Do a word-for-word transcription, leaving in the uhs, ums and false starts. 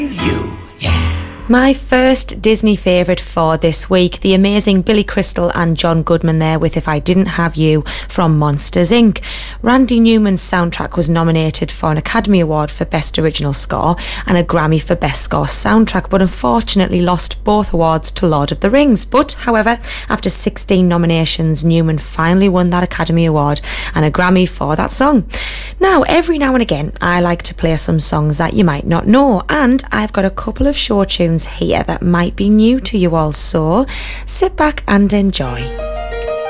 You. My first Disney favourite for this week, the amazing Billy Crystal and John Goodman there with If I Didn't Have You from Monsters Incorporated. Randy Newman's soundtrack was nominated for an Academy Award for Best Original Score and a Grammy for Best Score Soundtrack, but unfortunately lost both awards to Lord of the Rings. But, however, after sixteen nominations, Newman finally won that Academy Award and a Grammy for that song. Now, every now and again, I like to play some songs that you might not know, and I've got a couple of show tunes here that might be new to you all, so sit back and enjoy.